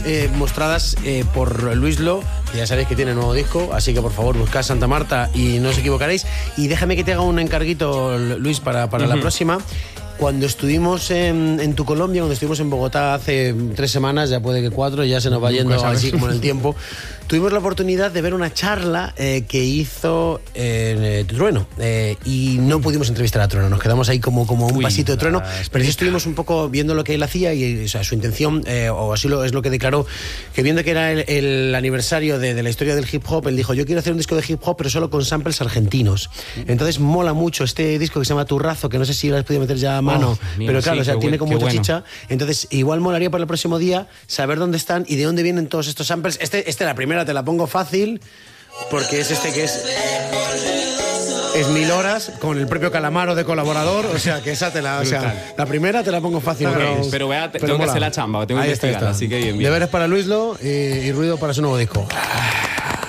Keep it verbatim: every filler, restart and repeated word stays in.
eh, mostradas eh, por Luislo, que ya sabéis que tiene nuevo disco, así que por favor buscad Santa Marta y no os equivocaréis. Y déjame que te haga un encarguito, Luis, para, para uh-huh. la próxima. Cuando estuvimos en, en tu Colombia, cuando estuvimos en Bogotá hace tres semanas, ya puede que cuatro, ya se nos va yendo así como en el tiempo, tuvimos la oportunidad de ver una charla eh, que hizo eh, Trueno eh, y no pudimos entrevistar a Trueno, nos quedamos ahí como, como un Uy, pasito de Trueno, pero sí estuvimos un poco viendo lo que él hacía y o sea, su intención, eh, o así lo, es lo que declaró, que viendo que era el, el aniversario de, de la historia del hip hop, él dijo, yo quiero hacer un disco de hip hop pero solo con samples argentinos. Entonces mola mucho este disco que se llama Turrazo, que no sé si lo has podido meter ya a mano, oh, mío, pero claro, sí, o sea, tiene como mucha bueno. chicha. Entonces, igual molaría para el próximo día saber dónde están y de dónde vienen todos estos samples. Este, este la primera te la pongo fácil, porque es este que es... Es Mil Horas, con el propio Calamaro de colaborador, o sea, que esa te la... O sea, la primera te la pongo fácil. Okay, pero, pero, vea, pero tengo mola. que hacer la chamba, tengo que investigar, así que bien, bien. Deberes para Luislo y, y ruido para su nuevo disco.